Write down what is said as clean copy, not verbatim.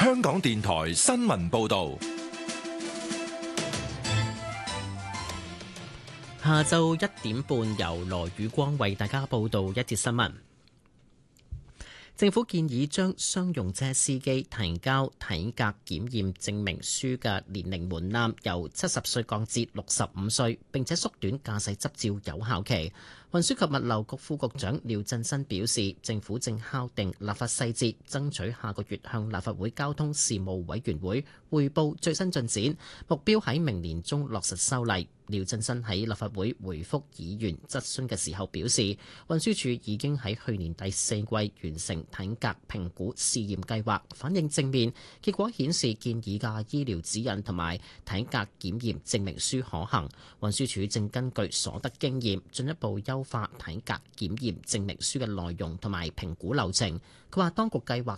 香港電台新聞報道。 下晝1點半，由羅宇光為大家報道一節新聞。政府建議將商用車司機提交體格檢驗證明書嘅年齡門檻由70歲降至65歲，並且縮短駕駛執照有效期。運輸及物流局副局長廖振新表示，政府正敲定立法細節，爭取下個月向立法會交通事務委員會匯報最新進展，目標喺明年中落實修例。廖振新喺立法會回覆議員質詢嘅時候表示，運輸署已經喺去年第4季完成體格評估試驗計劃，反應正面，結果顯示建議嘅醫療指引同埋體格檢驗證明書可行。運輸署正根據所得經驗，進一步優化體格檢驗證明書嘅內容同埋評估流程。佢話當局計劃